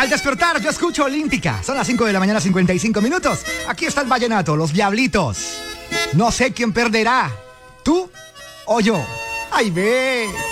Al despertar yo escucho Olímpica. Son las 5 de la mañana, 55 minutos. Aquí está el vallenato, los diablitos. No sé quién perderá, tú o yo. ¡Ay, ve!